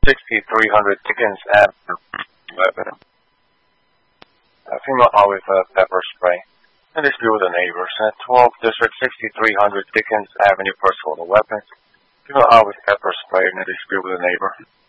6300 Dickens Avenue, weapon. Female out with pepper spray. And dispute with the neighbors. At 12 District 6300 Dickens Avenue, personal weapon. Female out with pepper spray and a dispute with a neighbor.